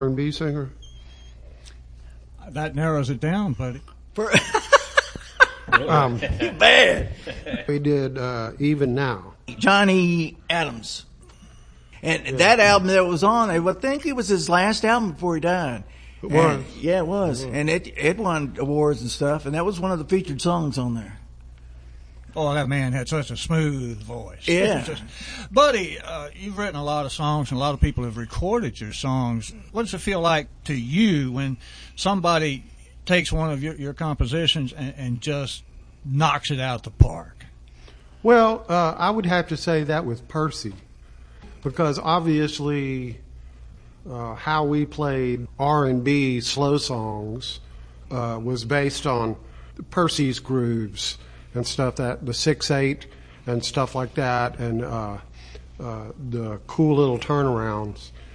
R&B singer? That narrows it down, buddy. Bad. We did Even Now. Johnny Adams. And that album that was on, I would think it was his last album before he died. It was. Yeah, it was. And it won awards and stuff, and that was one of the featured songs on there. Oh, that man had such a smooth voice. Yeah. Buddy, you've written a lot of songs, and a lot of people have recorded your songs. What does it feel like to you when somebody takes one of your compositions and just knocks it out the park? Well, I would have to say that with Percy, because obviously how we played R&B slow songs was based on Percy's grooves and stuff, that the 6/8 and stuff like that, and the cool little turnarounds.